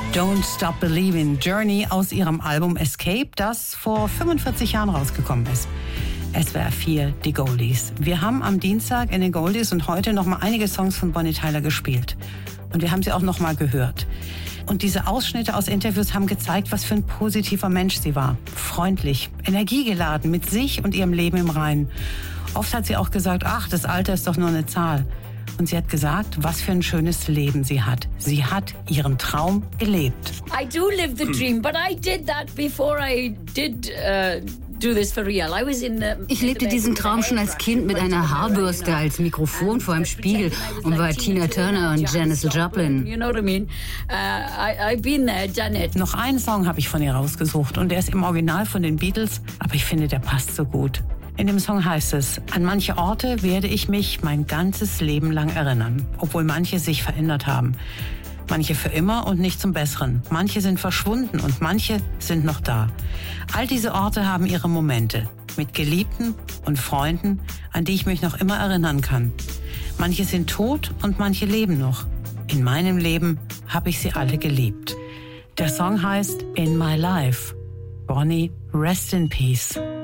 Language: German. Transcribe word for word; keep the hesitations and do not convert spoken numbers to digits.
Don't Stop Believing, Journey aus ihrem Album Escape, das vor fünfundvierzig Jahren rausgekommen ist. S W R vier, die Goldies. Wir haben am Dienstag in den Goldies und heute noch mal einige Songs von Bonnie Tyler gespielt. Und wir haben sie auch noch mal gehört. Und diese Ausschnitte aus Interviews haben gezeigt, was für ein positiver Mensch sie war. Freundlich, energiegeladen, mit sich und ihrem Leben im Reinen. Oft hat sie auch gesagt, ach, das Alter ist doch nur eine Zahl. Und sie hat gesagt, was für ein schönes Leben sie hat. Sie hat ihren Traum gelebt. I do live the dream, but I did that before I did uh, do this for real. I was in the, ich lebte diesen Traum schon als Kind mit einer Haarbürste als Mikrofon vor einem Spiegel und war Tina Turner und Janis Joplin. You know what I mean? Uh, I, I've been there, done it. Noch einen Song habe ich von ihr rausgesucht und der ist im Original von den Beatles, aber ich finde, der passt so gut. In dem Song heißt es, an manche Orte werde ich mich mein ganzes Leben lang erinnern, obwohl manche sich verändert haben. Manche für immer und nicht zum Besseren. Manche sind verschwunden und manche sind noch da. All diese Orte haben ihre Momente mit Geliebten und Freunden, an die ich mich noch immer erinnern kann. Manche sind tot und manche leben noch. In meinem Leben habe ich sie alle geliebt. Der Song heißt In My Life. Bonnie, rest in peace.